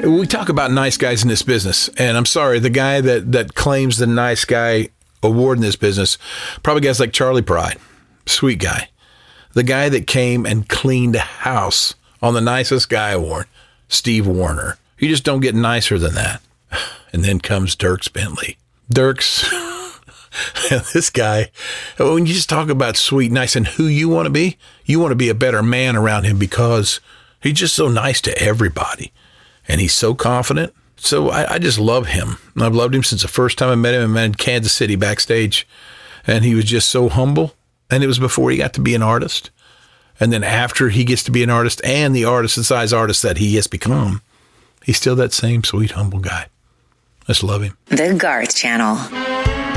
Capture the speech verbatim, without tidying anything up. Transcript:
We talk about nice guys in this business, and I'm sorry, the guy that, that claims the nice guy award in this business, probably guys like Charlie Pride, sweet guy. The guy that came and cleaned a house on the nicest guy award, Steve Warner. You just don't get nicer than that. And then comes Dierks Bentley. Dierks, this guy, when you just talk about sweet, nice, and who you want to be, you want to be a better man around him because he's just so nice to everybody. And he's so confident. So I, I just love him. I've loved him since the first time I met him. I met him in Kansas City backstage. And he was just so humble. And it was before he got to be an artist. And then after he gets to be an artist and the artist, the size artist that he has become, he's still that same sweet, humble guy. Just love him. The Garth Channel.